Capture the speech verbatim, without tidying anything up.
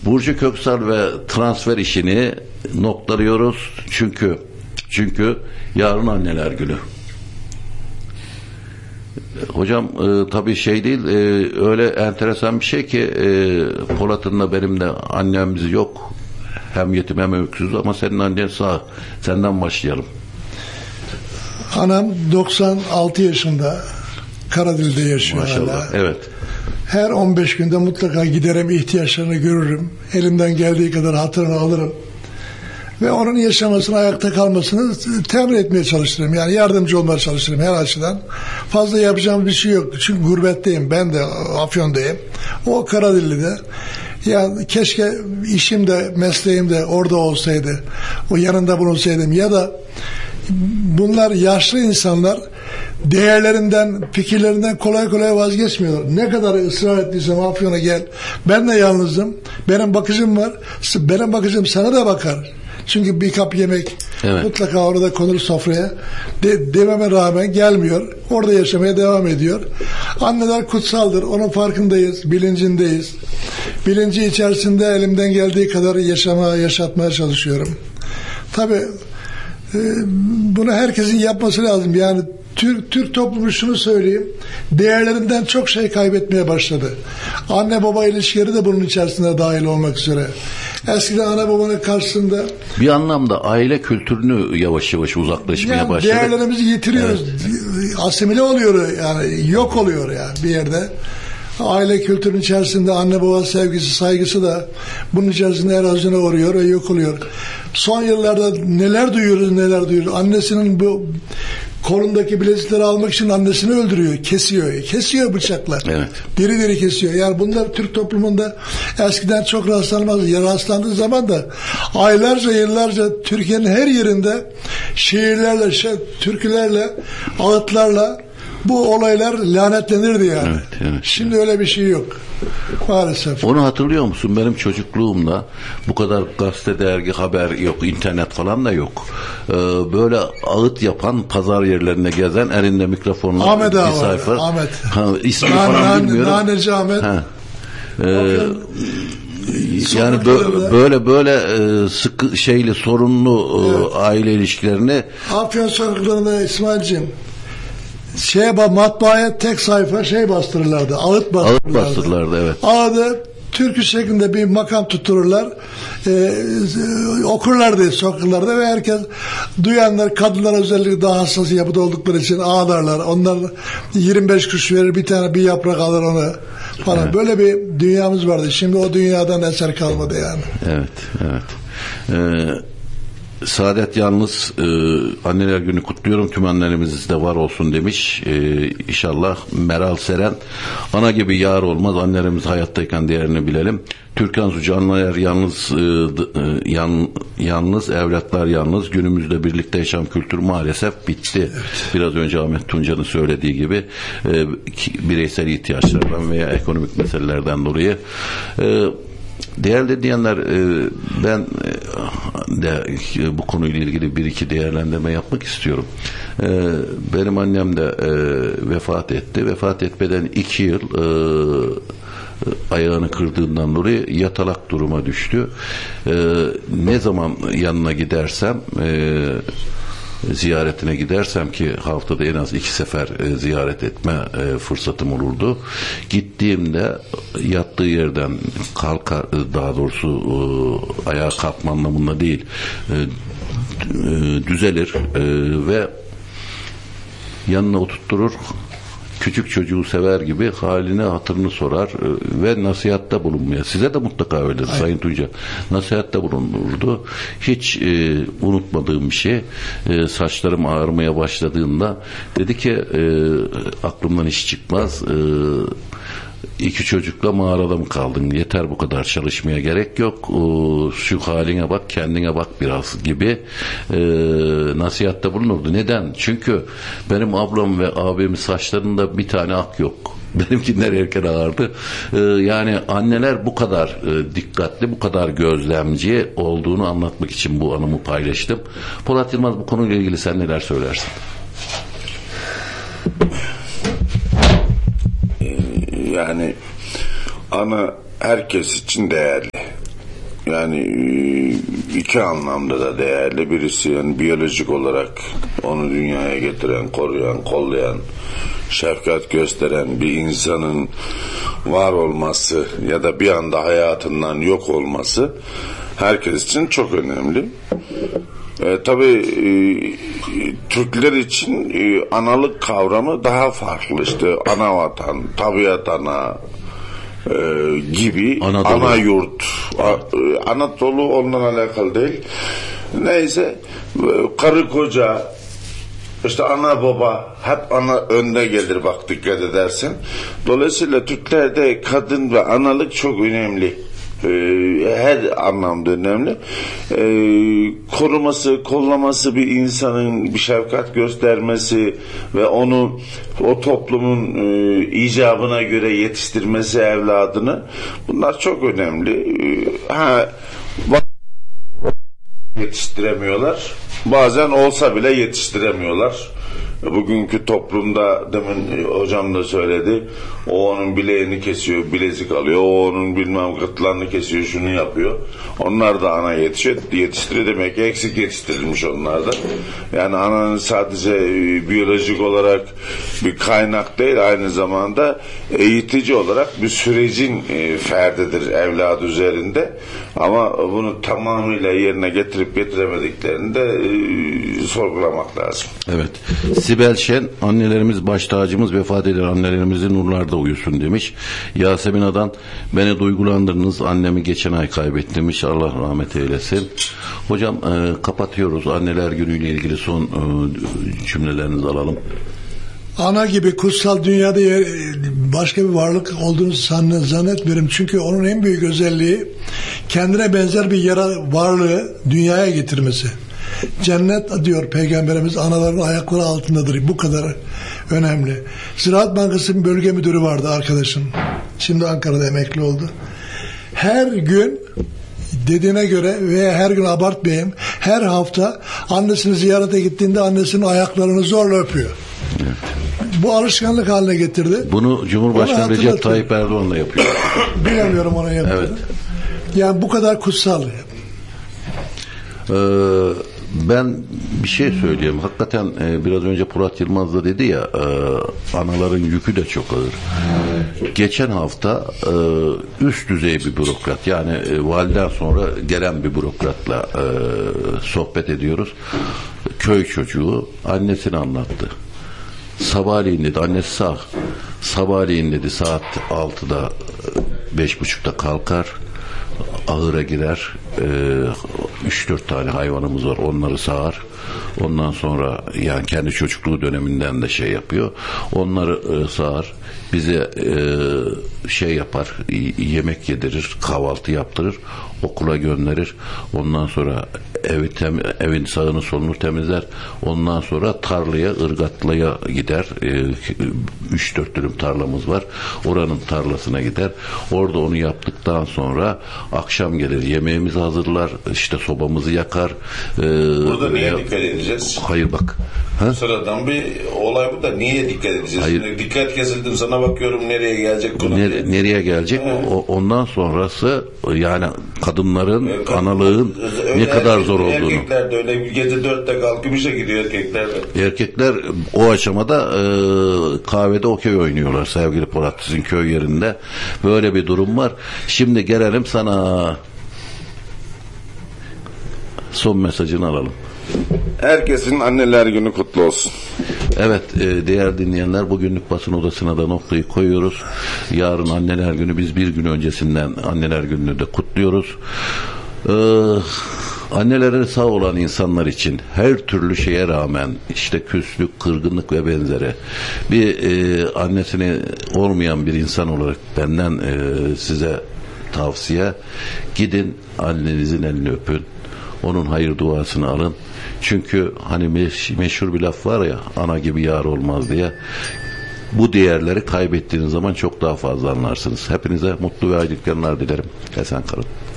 Burcu Köksal ve transfer işini noktalıyoruz. Çünkü çünkü yarın Anneler Günü. Hocam e, tabii şey değil, e, öyle enteresan bir şey ki e, Polat'ın da benim de annemiz yok. Hem yetim hem öksüz ama senin annen sağ. Senden başlayalım. Anam doksan altı yaşında, Karadil'de yaşıyor. Maşallah. Hala. Evet. Her on beş günde mutlaka giderim, ihtiyaçlarını görürüm. Elimden geldiği kadar hatırını alırım. Ve onun yaşamasını, ayakta kalmasını temin etmeye çalışırım. Yani yardımcı olmaya çalışırım her açıdan. Fazla yapacağım bir şey yok. Çünkü gurbetteyim. Ben de Afyon'dayım. O Karadilli'de. Ya keşke işim de, mesleğim de orada olsaydı. O yanında bulunsaydım. Ya da bunlar yaşlı insanlar değerlerinden, fikirlerinden kolay kolay vazgeçmiyorlar. Ne kadar ısrar ettiysem Afyon'a gel. Ben de yalnızım. Benim bakıcım var. Benim bakıcım sana da bakar. Çünkü bir kap yemek evet. mutlaka orada konur sofraya. De, dememe rağmen gelmiyor. Orada yaşamaya devam ediyor. Anneler kutsaldır. Onun farkındayız. Bilincindeyiz. Bilinci içerisinde elimden geldiği kadar yaşamaya, yaşatmaya çalışıyorum. Tabii e, bunu herkesin yapması lazım. Yani Türk, Türk toplumu şunu söyleyeyim. Değerlerinden çok şey kaybetmeye başladı. Anne baba ilişkileri de bunun içerisinde dahil olmak üzere. Eskiden ana babanın karşısında bir anlamda aile kültürünü yavaş yavaş uzaklaşmaya yani başladı. Değerlerimizi yitiriyoruz. Evet. Asimile oluyor yani, yok oluyor yani bir yerde. Aile kültürünün içerisinde anne baba sevgisi, saygısı da bunun içerisinde erozyona uğruyor ve yok oluyor. Son yıllarda neler duyuyoruz, neler duyuyoruz. Annesinin bu kolundaki bilezikleri almak için annesini öldürüyor, kesiyor, kesiyor bıçakla. Evet. Diri diri kesiyor. Yani bunlar Türk toplumunda eskiden çok rastlanmaz. Ya rastlandığı zaman da aylarca, yıllarca Türkiye'nin her yerinde şiirlerle, şey, türkülerle, ağıtlarla bu olaylar lanetlenirdi yani. Evet, evet, Şimdi evet. öyle bir şey yok. Maalesef. Onu hatırlıyor musun? Benim çocukluğumda bu kadar gazete, dergi, haber yok, internet falan da yok. Ee, böyle ağıt yapan, pazar yerlerine gezen, elinde mikrofonla Ahmet bir abi, sayfa. Ahmet. Ha, ismi Nan, falan nan, bilmiyorum. Naneci Ahmet. Ha. Ee, yani bö- böyle böyle e, sıkı şeyli, sorunlu evet. e, aile ilişkilerini Afyon sokaklarında İsmail'cim şeye matbaaya tek sayfa şey bastırırlardı. Ağıt bastırırlardı. Ağıt bastırırlardı evet. Ağıdı türkü şeklinde bir makam tuttururlar. Ee, okurlardı sokaklarda ve herkes duyanlar, kadınlar özellikle daha hassas yapıda oldukları için ağlarlar. Onlar yirmi beş kuruş verir, bir tane bir yaprak alır onu falan. Evet. Böyle bir dünyamız vardı. Şimdi o dünyadan eser kalmadı yani. Evet, evet. Ee, Saadet Yalnız e, Anneler Günü kutluyorum, tüm annelerimiz de var olsun demiş. E, inşallah Meral Seren, ana gibi yar olmaz, annelerimiz hayattayken değerini bilelim. Türkan Sucu, anneler yalnız, e, e, yan, yalnız, evlatlar yalnız. Günümüzde birlikte yaşam kültürü maalesef bitti. Evet. Biraz önce Ahmet Tunca'nın söylediği gibi e, bireysel ihtiyaçlardan veya ekonomik meselelerden dolayı. E, Değerli diyenler, ben de bu konuyla ilgili bir iki değerlendirme yapmak istiyorum. Benim annem de vefat etti. Vefat etmeden iki yıl ayağını kırdığından dolayı yatalak duruma düştü. Ne zaman yanına gidersem, ziyaretine gidersem ki haftada en az iki sefer e, ziyaret etme e, fırsatım olurdu. Gittiğimde yattığı yerden kalkar, daha doğrusu e, ayağa kalkma anlamında değil, e, e, düzelir e, ve yanına oturtturur. Küçük çocuğu sever gibi haline hatırını sorar ve nasihatta bulunmaya. Size de mutlaka öyledir Sayın Tunca. Nasihatta bulunurdu. Hiç e, unutmadığım bir şey. E, saçlarım ağarmaya başladığında dedi ki e, aklımdan hiç çıkmaz. E, İki çocukla mağarada mı kaldın? Yeter bu kadar, çalışmaya gerek yok. O, şu haline bak, kendine bak biraz gibi e, nasihatta bulunurdu. Neden? Çünkü benim ablam ve abimin saçlarında bir tane ak yok. Benimkiler erken ağardı. Ee, yani anneler bu kadar e, dikkatli, bu kadar gözlemci olduğunu anlatmak için bu anımı paylaştım. Polat Yılmaz, bu konuyla ilgili sen neler söylersin? Yani ana herkes için değerli. Yani iki anlamda da değerli. Birisi yani biyolojik olarak onu dünyaya getiren, koruyan, kollayan, şefkat gösteren bir insanın var olması ya da bir anda hayatından yok olması herkes için çok önemli. E, tabii e, Türkler için e, analık kavramı daha farklı. İşte ana vatan, tabiat ana e, gibi Anadolu. ana yurt. A, e, Anadolu ondan alakalı değil. Neyse e, karı koca, İşte ana baba hep ana önde gelir bak dikkat edersen. Dolayısıyla Türklerde kadın ve analık çok önemli. Ee, her anlamda önemli. Ee, koruması, kollaması bir insanın bir şefkat göstermesi ve onu o toplumun e, icabına göre yetiştirmesi evladını, bunlar çok önemli. Ee, ha yetiştiremiyorlar. Bazen olsa bile yetiştiremiyorlar. Bugünkü toplumda demin hocam da söyledi. O onun bileğini kesiyor, bilezik alıyor. O onun bilmem gırtlağını kesiyor, şunu yapıyor. Onlar da ana yetişiyor. Yetiştiriyor demek ki eksik yetiştirilmiş onlar da. Yani ananın sadece biyolojik olarak bir kaynak değil, aynı zamanda eğitici olarak bir sürecin ferdidir evladı üzerinde. Ama bunu tamamıyla yerine getirip getiremediklerini de e, sorgulamak lazım. Evet. Sibel Şen, annelerimiz baş tacımız, vefat eden annelerimizi nurlarda uyusun demiş. Yasemin Adan, beni duygulandırdınız, annemi geçen ay kaybettim demiş. Allah rahmet eylesin. Hocam e, kapatıyoruz. Anneler günüyle ilgili son e, cümlelerinizi alalım. Ana gibi kutsal dünyada yer, başka bir varlık olduğunu zannetmiyorum. Çünkü onun en büyük özelliği kendine benzer bir yara varlığı dünyaya getirmesi. Cennet diyor Peygamberimiz, anaların ayakları altındadır. Bu kadar önemli. Ziraat Bankası'nın bölge müdürü vardı arkadaşım. Şimdi Ankara'da emekli oldu. Her gün dediğine göre veya her gün abartmayayım, her hafta annesini ziyarete gittiğinde annesinin ayaklarını zorla öpüyor. Evet. Bu alışkanlık haline getirdi. Bunu Cumhurbaşkanı Recep Tayyip Erdoğan da yapıyor. Bilemiyorum ona yaptığını. Evet. Yani bu kadar kutsal. Ee, ben bir şey söyleyeyim. Hakikaten e, biraz önce Polat Yılmaz da dedi ya, e, anaların yükü de çok ağır. Geçen hafta e, üst düzey bir bürokrat, yani e, validen sonra gelen bir bürokratla e, sohbet ediyoruz. Köy çocuğu annesini anlattı. Sabahleyin dedi, annesi sağ. Sabahleyin dedi saat altıda, beş buçukta kalkar, ahıra girer, üç dört tane hayvanımız var, onları sağar. Ondan sonra yani kendi çocukluğu döneminden de şey yapıyor, onları sağar, bize şey yapar, yemek yedirir, kahvaltı yaptırır, okula gönderir. Ondan sonra evi tem, evin sağını solunu temizler. Ondan sonra tarlaya, Irgatlı'ya gider. üç dört dönüm tarlamız var. Oranın tarlasına gider. Orada onu yaptıktan sonra akşam gelir, yemeğimizi hazırlar, işte sobamızı yakar. Burada niye dikkat edeceğiz? Hayır bak. Ha? Sıradan bir olay bu da niye dikkat edeceğiz? Hayır. Dikkat kesildim, sana bakıyorum nereye gelecek konu. Nere, nereye gelecek? O, ondan sonrası yani kadınların, e, kadın, analığın ne kadar zor olduğunu. Erkekler de öyle gece dörtte kalkıp işe gidiyor erkekler de. Erkekler o aşamada e, kahvede okey oynuyorlar sevgili Polat, sizin köy yerinde. Böyle bir durum var. Şimdi gelelim sana. Son mesajını alalım. Herkesin anneler günü kutlu olsun. Evet e, değerli dinleyenler, bugünlük basın odasına da noktayı koyuyoruz. Yarın anneler günü, biz bir gün öncesinden anneler gününü de kutluyoruz. Ee, anneleri sağ olan insanlar için her türlü şeye rağmen, işte küslük, kırgınlık ve benzeri, bir e, annesini olmayan bir insan olarak benden e, size tavsiye, gidin annenizin elini öpün, onun hayır duasını alın. Çünkü hani meş, meşhur bir laf var ya, ana gibi yar olmaz diye. Bu değerleri kaybettiğiniz zaman çok daha fazla anlarsınız. Hepinize mutlu ve aydınlık günler dilerim. Esen kalın.